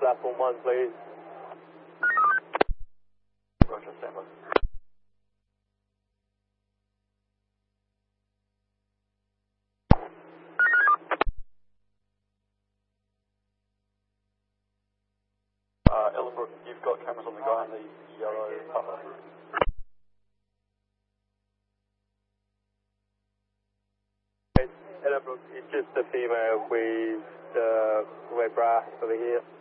platform 1, please. Roger, stand by. Ellenbrook, you've got cameras on the guy in the yellow puffer. Ellenbrook, it's just a female with the red brass over here.